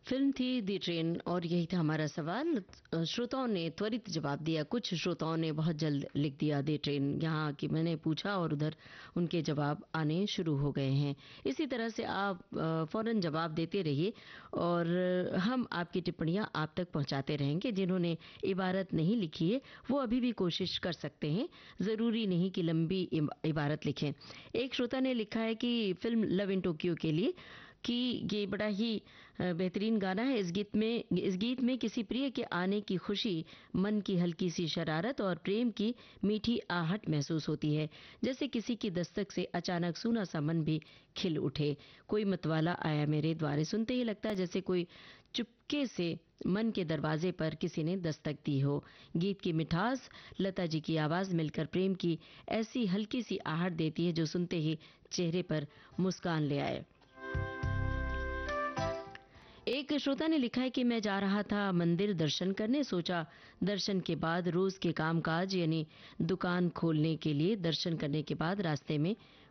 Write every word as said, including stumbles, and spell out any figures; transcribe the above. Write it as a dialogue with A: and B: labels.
A: Film थी दी train और यही था हमारा सवाल। श्रोताओं ने त्वरित जवाब दिया, कुछ श्रोताओं ने बहुत जल्द लिख दिया दी ट्रेन। यहाँ कि मैंने पूछा और उधर उनके जवाब आने शुरू हो गए हैं। इसी तरह से आप फौरन जवाब देते रहिए और हम आपकी टिप्पणियां आप तक पहुंचाते रहेंगे। जिन्होंने इबारत नहीं लिखी है वो अभी भी कोशिश कर सकते हैं, जरूरी नहीं कि लंबी इबारत लिखें। एक श्रोता ने लिखा है कि फिल्म लव इन टोक्यो के लिए कि ये बड़ा ही बेहतरीन गाना है। इस गीत में इस गीत में किसी प्रिय के आने की खुशी, मन की हल्की सी शरारत और प्रेम की मीठी आहट महसूस होती है। जैसे किसी की दस्तक से अचानक सूना सा मन भी खिल उठे। कोई मतवाला आया मेरे द्वारे, सुनते ही लगता है जैसे कोई चुपके से मन के दरवाजे पर किसी ने दस्तक दी हो। गीत की मिठास, लता जी की आवाज मिलकर प्रेम की ऐसी हल्की सी आहट देती है जो सुनते ही चेहरे पर मुस्कान ले आए। एक श्रोता ने लिखा है कि मैं जा रहा था मंदिर दर्शन करने, सोचा दर्शन के बाद रोज के कामकाज यानी दुकान खोलने के लिए दर्शन करने के बाद रास्ते में